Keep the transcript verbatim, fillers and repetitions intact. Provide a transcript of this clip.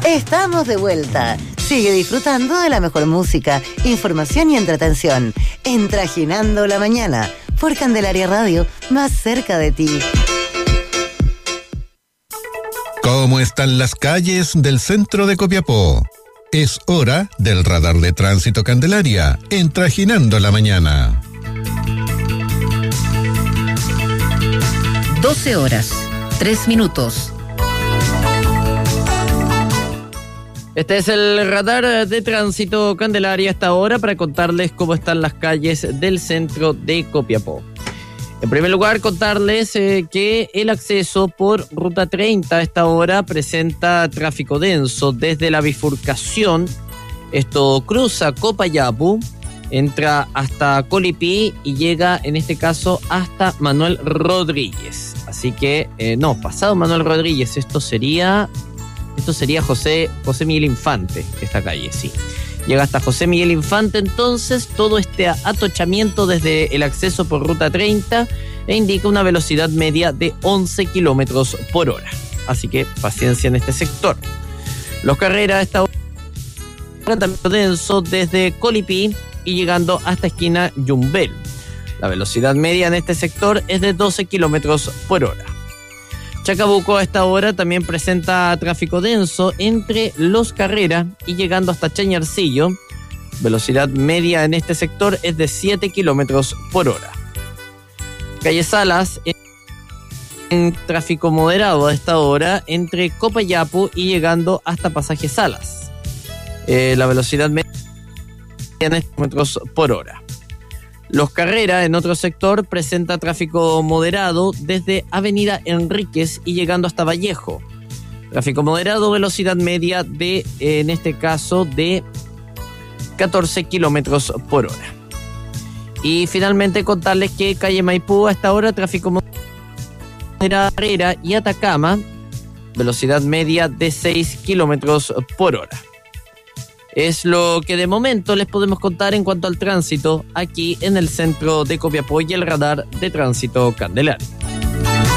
Estamos de vuelta. Sigue disfrutando de la mejor música, información y entretención. En Trajinando la Mañana, por Candelaria Radio, más cerca de ti. ¿Cómo están las calles del centro de Copiapó? Es hora del radar de tránsito Candelaria, en Trajinando la Mañana. doce horas, tres minutos. Este es el radar de tránsito Candelaria hasta ahora para contarles cómo están las calles del centro de Copiapó. En primer lugar, contarles eh, que el acceso por Ruta treinta a esta hora presenta tráfico denso desde la bifurcación. Esto cruza Copayapu, entra hasta Colipí y llega en este caso hasta Manuel Rodríguez. Así que, eh, no, pasado Manuel Rodríguez, esto sería... Esto sería José, José Miguel Infante, esta calle, sí. Llega hasta José Miguel Infante, entonces, todo este atochamiento desde el acceso por Ruta treinta e indica una velocidad media de once kilómetros por hora. Así que paciencia en este sector. Los Carreras, esta hora también denso desde Colipí y llegando hasta esquina Yumbel. La velocidad media en este sector es de doce kilómetros por hora. Chacabuco a esta hora también presenta tráfico denso entre Los Carreras y llegando hasta Chañarcillo. Velocidad media en este sector es de siete kilómetros por hora. Calle Salas en tráfico moderado a esta hora entre Copayapu y llegando hasta Pasaje Salas. Eh, la velocidad media en kilómetros por hora. Los Carreras, en otro sector, presenta tráfico moderado desde Avenida Enríquez y llegando hasta Vallejo. Tráfico moderado, velocidad media de, en este caso, de catorce kilómetros por hora. Y finalmente contarles que calle Maipú, a esta hora, tráfico moderado Carrera y Atacama, velocidad media de seis kilómetros por hora. Es lo que de momento les podemos contar en cuanto al tránsito aquí en el centro de Copiapó y el radar de tránsito Candelaria.